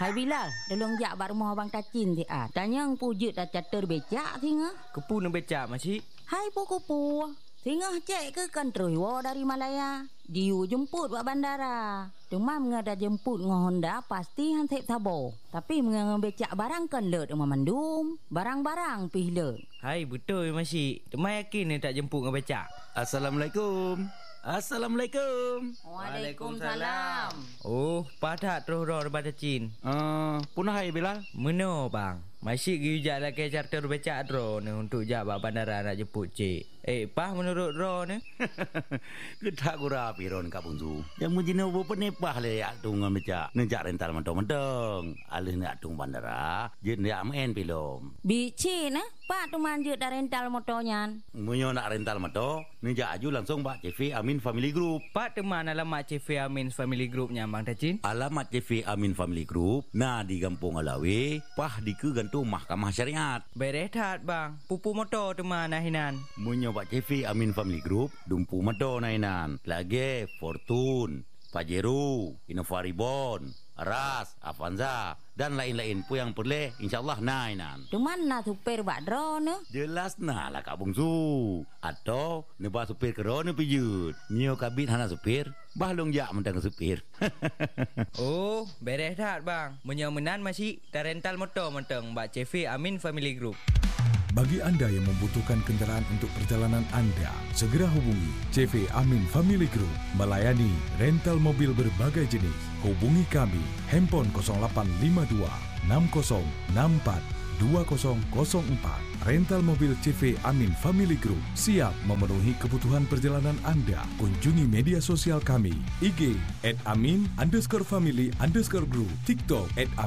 Hai Bilal, tolong jak bak rumah abang Tacin ti ah. Tanya pujut dah catur becak tinga. Kepu nak becak makcik. Hai puku-pu. Tinga cek ke kantroi wo dari Malaya. Diu jemput buat bandara. Cuma mengadah jemput dengan Honda pasti hansip sabo. Tapi mengang becak barang kan let rumah mandum. Barang-barang pih let. Hai betul makcik. Temai yakin ni tak jemput dengan becak. Assalamualaikum. Assalamualaikum. Waalaikumsalam. Oh, padat terus roh daripada Cin. Punah hai Bilal. Meno bang. Masih gijak lagi charter becak ro ni untuk jak bak bandara nak jemput cik. Pah menurut ro ni. Kedak gura piron ka punju. Yang mujina bo penepah le yak tung becak. Nejak rental mentong-mentong. Alih nak tung bandara, je nak main pilom. Bici nah, Pak tu manjut dah rental motornya. Munyo nak rental motor, nejak aju langsung bak CV Amin Family Group. Pak teman alamat CV Amin Family Groupnya bang Tacin. Alamat CV Amin Family Group, nah di Kampung Alawi, pah di ke gantung Mahkamah Syariat. Berehat bang, pupu motor teman nahinan. Munyo bak CV Amin Family Group, dumpu motor nahinan. Lagi Fortune, Pajero, Innova Reborn, Aras, Avanza dan lain-lain pun yang perlu insyaAllah nahinan. Cuman nak supir bak drone ne? Jelas nah lah Kak Bungsu. Atau nebah supir kerana pijut. Nyo kabit hana supir, bahlong jak mentang supir. Oh, berehat bang. Menyomenan masih tak rental motor mentang bak CV Amin Family Group. Bagi anda yang membutuhkan kenderaan untuk perjalanan anda, segera hubungi CV Amin Family Group melayani rental mobil berbagai jenis. Hubungi kami handphone 0852 6064 2004. Rental mobil CV Amin Family Group siap memenuhi kebutuhan perjalanan anda. Kunjungi media sosial kami IG @amin_family_group, TikTok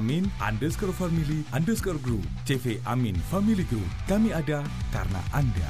@amin_family_group. CV Amin Family Group, kami ada karena anda.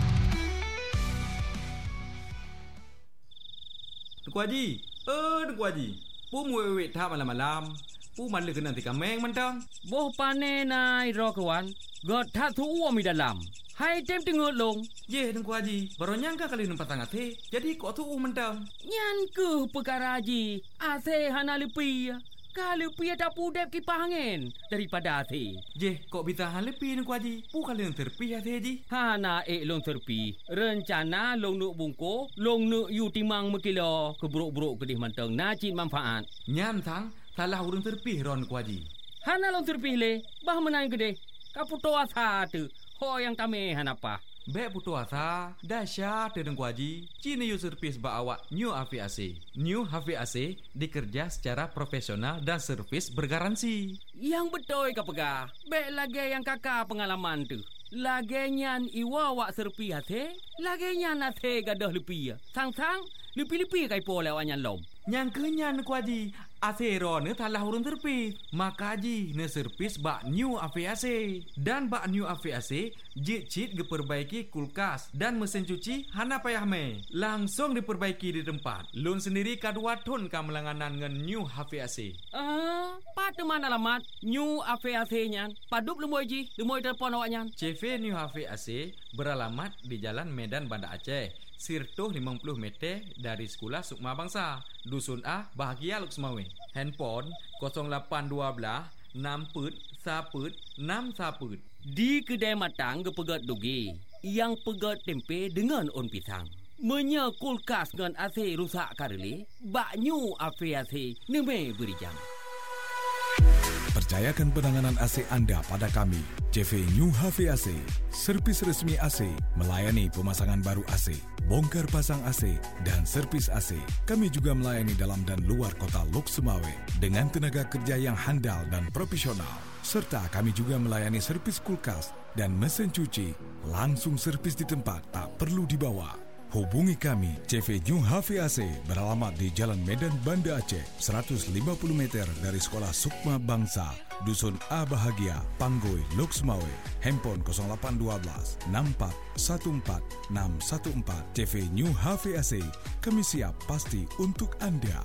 Tuku Haji, Tuku Haji, pu muwek tha malam-malam. Pu malu kena tika meng mentang. Boh pane nai ro kawan. God tha thu mi dalam. Hai tem tengok long. Ye Tuku Haji, baru nyangka kali numpat tangat he. Jadi kok thu mentang. Nyan ke perkara haji. Ase hana lepi. Kalau pi ada pudep kipas angin daripada ase. Je, kok bisa hal lepi Tuku Haji. Pu kali yang terpi ase Haji. Hana long terpi. Rencana long nuk bungko, long nuk yu timang mekilo keburuk-buruk kedih manteng najin manfaat. Nyan tang salah urang terpi ron Tuku Haji. Hana long terpi le, bah menang gede. Kaputo asa tu. Ho yang tame hanapa. Bek putu asa, dahsyat Tuku Haji. Cina yu servis ba awak New HVAC. New HVAC dikerja secara profesional dan servis bergaransi. Yang betul ka pegah. Bek lagi yang kakak pengalaman tu. Lagi nyan iwa wak serpi hati. Lagi nyan hati gadah lepi. Sang-sang lepi-lepi kai po lewat nyan lom. Yang kenyan Tuku Haji. Asero ne talah urang terpi. Maka Haji ne servis bak New HVAC. Dan bak New HVAC jit-jit diperbaiki kulkas dan mesin cuci hana payah me. Langsung diperbaiki di tempat. Lun sendiri kadua ton ka melanganan dengan New HVAC. Pat mana alamat New HVAC nyan. Padup lemoy Haji, lemoy telefon awak nyan. CV New HVAC beralamat di Jalan Medan Banda Aceh. Sirtuh 50 meter dari Sekolah Sukma Bangsa. Dusun A, Bahagia Luksmawe. Handphone 0812 6 Di kedai matang ke pegat dugi. Yang pegat tempe dengan on pisang. Menya kulkas dengan AC rusak kareli. Bak New HVAC neme beri jam. Percayakan penanganan AC anda pada kami. CV New HVAC, servis resmi AC, melayani pemasangan baru AC, bongkar pasang AC dan servis AC. Kami juga melayani dalam dan luar kota Lok Sumawe dengan tenaga kerja yang handal dan profesional. Serta kami juga melayani servis kulkas dan mesin cuci. Langsung servis di tempat, tak perlu dibawa. Hubungi kami CV New HVAC beralamat di Jalan Medan Banda Aceh 150 meter dari Sekolah Sukma Bangsa, Dusun A Bahagia, Panggoi, Lok Sumawe. Handphone 0812 6414 614. CV New HVAC, kami siap pasti untuk anda.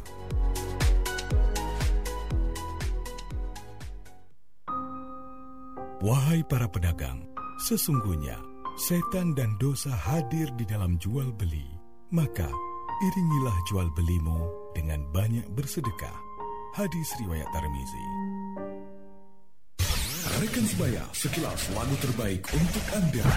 Wahai para pedagang, sesungguhnya setan dan dosa hadir di dalam jual beli. Maka iringilah jual belimu dengan banyak bersedekah. Hadis riwayat Tirmizi. Rekan sebaya, sekilas lagu terbaik untuk Anda.